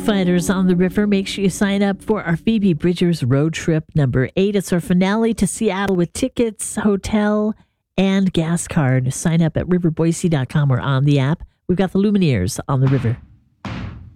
Fighters on the River. Make sure you sign up for our Phoebe Bridgers road trip number 8. It's our finale to Seattle with tickets, hotel, and gas card. Sign up at riverboise.com or on the app. We've got the Lumineers on the river.